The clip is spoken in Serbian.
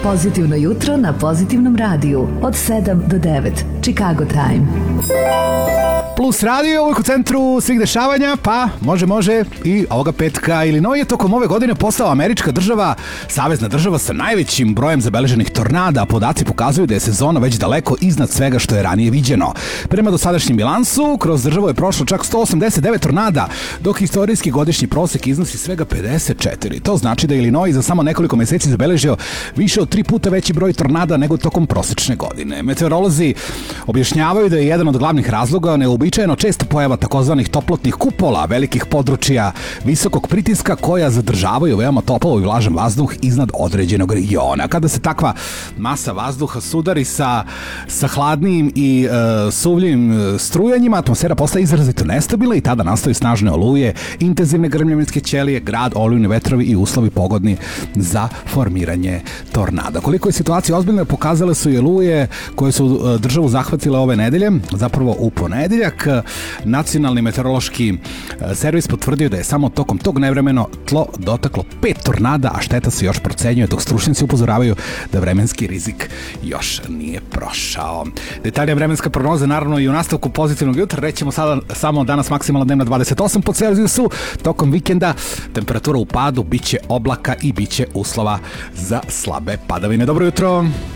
Pozitivno jutro na Pozitivnom radiju od 7 do 9. Chicago Time. Plus radio uvijek u centru svih dešavanja, pa može i ovoga petka. Illinois je tokom ove godine postao američka država, savezna država sa najvećim brojem zabeleženih tornada, a podaci pokazuju da je sezona već daleko iznad svega što je ranije viđeno. Prema dosadašnjem bilansu, kroz državu je prošlo čak 189 tornada, dok istorijski godišnji prosek iznosi svega 54. To znači da je Illinois za samo nekoliko meseci zabeležio više od 3 puta veći broj tornada nego tokom prosečne godine. Meteorolozi objašnjavaju da je jedan od glavnih razloga neuobičajeno česta pojava takozvanih toplotnih kupola, velikih područja visokog pritiska koja zadržavaju veoma topao i vlažan vazduh iznad određenog regiona. Kada se takva masa vazduha sudari sa hladnijim i suvljivim strujanjima, atmosfera postaje izrazito nestabilna i tada nastaju snažne oluje, intenzivne grmljavinske ćelije, grad, olujni vetrovi i uslovi pogodni za formiranje tornada. Koliko je situacija ozbiljna pokazale su i oluje koje su državu zahvatile ove nedelje, zapravo u ponedeljak. Nacionalni meteorološki servis potvrdio da je samo tokom tog nevremeno tlo dotaklo 5 tornada, a šteta se još procenjuje, dok stručnjaci upozoravaju da vremenski rizik još nije prošao. Detaljnija vremenska prognoza naravno i u nastavku Pozitivnog jutra. Rećemo sada samo danas maksimalna dnevna 28 po Celzijusu, tokom vikenda temperatura u padu, biće oblaka i biće uslova za slabe padavine. Dobro jutro!